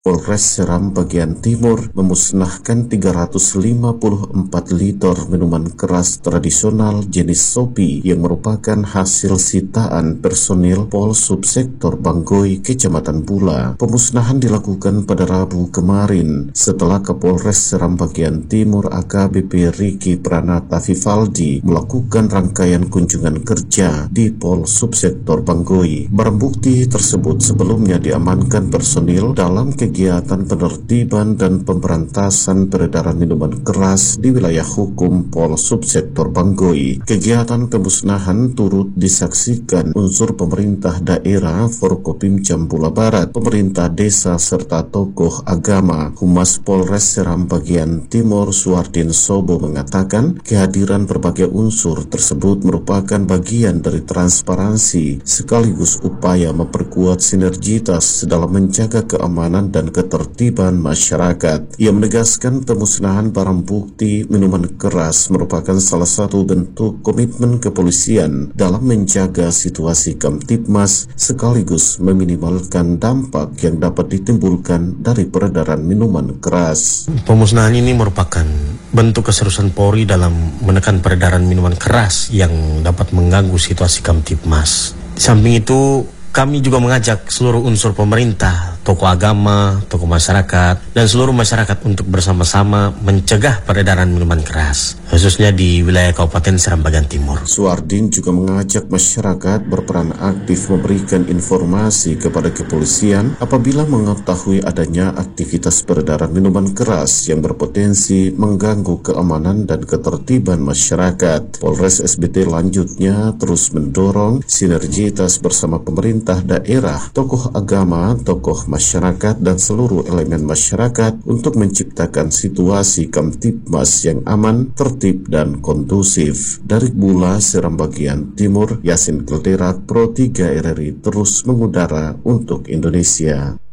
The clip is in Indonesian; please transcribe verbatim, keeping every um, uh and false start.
Polres Seram bagian timur memusnahkan tiga ratus lima puluh empat liter minuman keras tradisional jenis Sopi yang merupakan hasil sitaan personil Pol Subsektor Banggoy, Kecamatan Bula. Pemusnahan dilakukan pada Rabu kemarin setelah Kapolres Seram bagian timur A K B P Riki Pranata Vivaldi melakukan rangkaian kunjungan kerja di Pol Subsektor Banggoy. Barang bukti tersebut sebelumnya diamankan personil dalam kegiatan kegiatan penertiban dan pemberantasan peredaran minuman keras di wilayah hukum Pol Subsektor Banggoy. Kegiatan pemusnahan turut disaksikan unsur pemerintah daerah Forkopimcam Bula Barat, pemerintah desa serta tokoh agama. Humas Polres Seram bagian timur Suardin Sobo mengatakan kehadiran berbagai unsur tersebut merupakan bagian dari transparansi sekaligus upaya memperkuat sinergitas dalam menjaga keamanan dan dan ketertiban masyarakat. Ia menegaskan pemusnahan barang bukti minuman keras merupakan salah satu bentuk komitmen kepolisian dalam menjaga situasi Kamtibmas sekaligus meminimalkan dampak yang dapat ditimbulkan dari peredaran minuman keras. Pemusnahan ini merupakan bentuk keseriusan Polri dalam menekan peredaran minuman keras yang dapat mengganggu situasi Kamtibmas. Di samping itu, kami juga mengajak seluruh unsur pemerintah, tokoh agama, tokoh masyarakat, dan seluruh masyarakat untuk bersama-sama mencegah peredaran minuman keras, khususnya di wilayah Kabupaten Seram bagian timur. Suardin juga mengajak masyarakat berperan aktif memberikan informasi kepada kepolisian apabila mengetahui adanya aktivitas peredaran minuman keras yang berpotensi mengganggu keamanan dan ketertiban masyarakat. Polres S B T lanjutnya terus mendorong sinergitas bersama pemerintah daerah, tokoh agama, tokoh masyarakat, dan seluruh elemen masyarakat untuk menciptakan situasi Kamtibmas yang aman, tertib, dan kondusif. Dari Bula, Seram bagian timur, Yasin Kelderak, Pro tiga R R I terus mengudara untuk Indonesia.